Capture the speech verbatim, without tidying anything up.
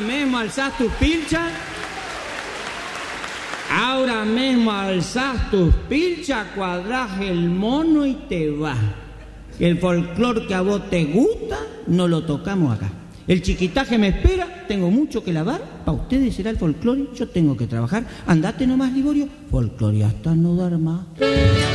mismo alzás tus pilchas. Ahora mismo alzás tus pilchas, cuadrás el mono y te vas. El folclor que a vos te gusta, no lo tocamos acá. El chiquitaje me espera, tengo mucho que lavar. Para ustedes será el folclore, yo tengo que trabajar. Andate nomás, Liborio, folclore hasta no dar más.